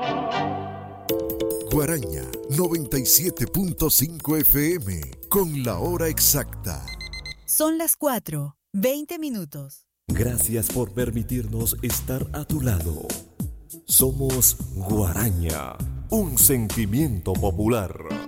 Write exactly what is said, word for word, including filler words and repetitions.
Guaraña noventa y siete punto cinco F M con la hora exacta. Son las cuatro, veinte minutos. Gracias por permitirnos estar a tu lado. Somos Guaraña, un sentimiento popular.